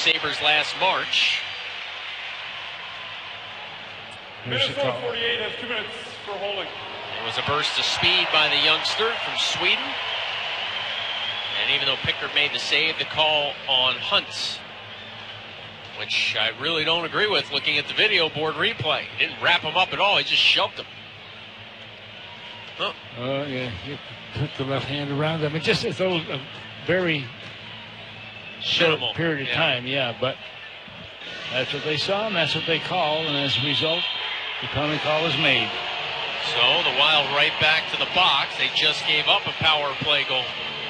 Sabres last March. Minnesota 48 has 2 minutes for holding. There was a burst of speed by the youngster from Sweden. And even though Pickard made the save, the call on Hunt, which I really don't agree with looking at the video board replay. He didn't wrap him up at all. He just shoved him. Oh, yeah. He put the left hand around him. It just is a very short period of time, but that's what they saw, and that's what they called, and as a result, the penalty call is made. So the Wild right back to the box. They just gave up a power play goal.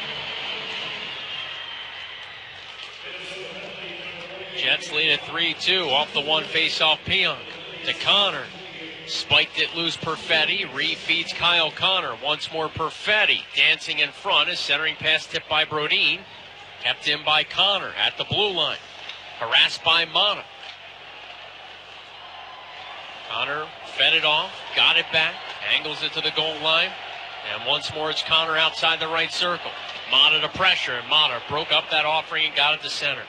Jets lead at 3-2 off the one face-off Pionk to Connor. Spiked it loose, Perfetti. Refeeds Kyle Connor. Once more Perfetti dancing in front. His centering pass tipped by Brodin. Kept in by Connor at the blue line. Harassed by Mata. Connor fed it off, got it back, angles it to the goal line, and once more it's Connor outside the right circle. Mata to pressure, and Mata broke up that offering and got it to center.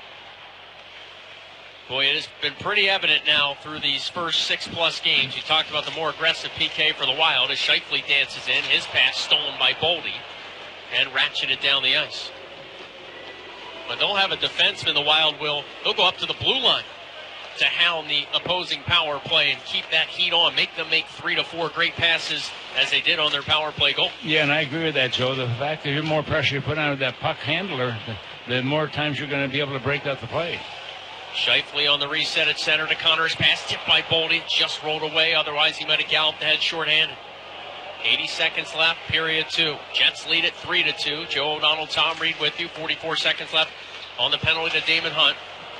Boy, it has been pretty evident now through these first 6+ games. You talked about the more aggressive PK for the Wild as Scheifele dances in. His pass stolen by Boldy and ratcheted down the ice. But they'll have a defenseman, the Wild will. They'll go up to the blue line to hound the opposing power play and keep that heat on. Make them make 3 to 4 great passes as they did on their power play goal. Yeah, and I agree with that, Joe. The fact that the more pressure you put on that puck handler, the more times you're going to be able to break out the play. Scheifele on the reset at center to Connor's pass, tipped by Boldy, just rolled away. Otherwise, he might have galloped ahead shorthanded. 80 seconds left, period 2. Jets lead at 3-2. Joe O'Donnell, Tom Reed with you. 44 seconds left on the penalty to Damon Hunt.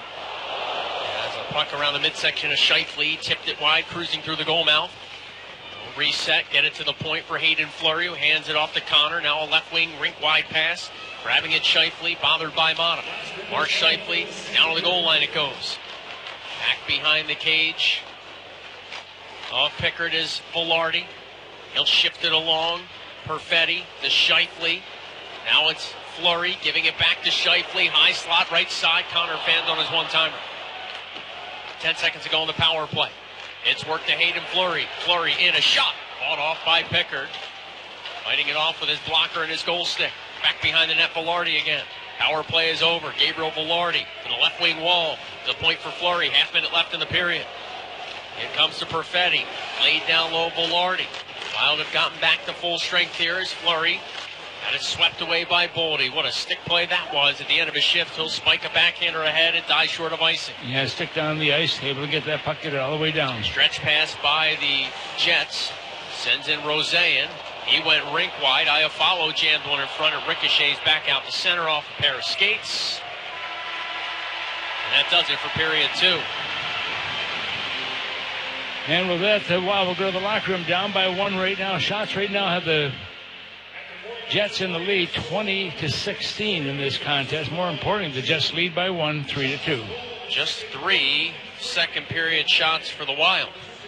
As a puck around the midsection of Scheifele, tipped it wide, cruising through the goal mouth. Reset, get it to the point for Hayden Fleury, who hands it off to Connor. Now a left wing rink-wide pass. Grabbing it, Scheifele, bothered by Mata. Mark Scheifele, down to the goal line it goes. Back behind the cage. Off Pickard is Velarde. He'll shift it along. Perfetti to Scheifele. Now it's Fleury giving it back to Scheifele. High slot, right side. Connor fanned on his one-timer. 10 seconds to go on the power play. It's work to Hayden Fleury. Fleury in a shot. Fought off by Pickard. Fighting it off with his blocker and his goal stick. Back behind the net, Velarde again. Power play is over. Gabriel Velarde to the left wing wall. The point for Fleury. Half-minute left in the period. It comes to Perfetti. Laid down low, Velarde. Wild have gotten back to full strength here as Fleury had it swept away by Boldy. What a stick play that was at the end of his shift. He'll spike a backhander ahead and die short of icing. Yeah, stick down the ice, able to get that puck, get it all the way down. Stretch pass by the Jets. Sends in Roseanne. He went rink wide. Iafallo jammed one in front. It ricochets back out to center off a pair of skates. And that does it for period 2. And with that, the Wild will go to the locker room down by 1 right now. Shots right now have the Jets in the lead 20-16 in this contest. More importantly, the Jets lead by 1, 3-2. Just 3 second period shots for the Wild.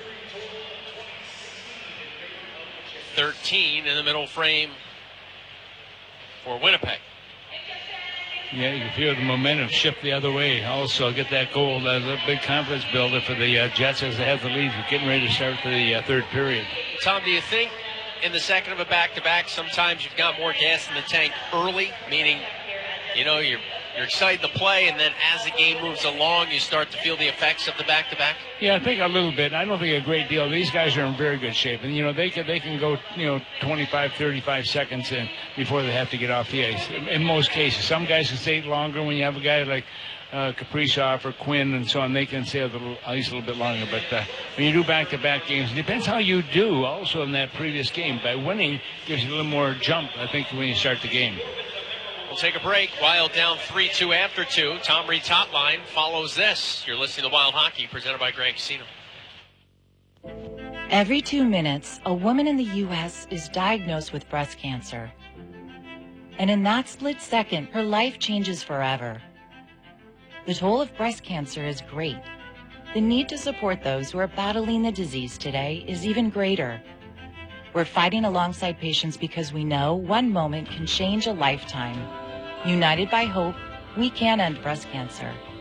13 in the middle frame for Winnipeg. Yeah, you can feel the momentum shift the other way. Also, get that goal, a big confidence builder for the Jets as they have the lead. We're getting ready to start the third period. Tom, do you think in the second of a back-to-back, sometimes you've got more gas in the tank early, meaning, you know, you're excited to play, and then as the game moves along, you start to feel the effects of the back-to-back? Yeah, I think a little bit. I don't think a great deal. These guys are in very good shape, and, you know, they can go, 25, 35 seconds in before they have to get off the ice. In most cases, some guys can stay longer. When you have a guy like Kaprizov or Quinn and so on, they can stay at least a little bit longer. But when you do back-to-back games, it depends how you do also in that previous game. By winning, gives you a little more jump, I think, when you start the game. We'll take a break. Wild down 3-2 after 2. Tom Reed's hotline follows this. You're listening to Wild Hockey, presented by Greg Casino. Every 2 minutes, a woman in the U.S. is diagnosed with breast cancer. And in that split second, her life changes forever. The toll of breast cancer is great. The need to support those who are battling the disease today is even greater. We're fighting alongside patients because we know one moment can change a lifetime. United by hope, we can end breast cancer.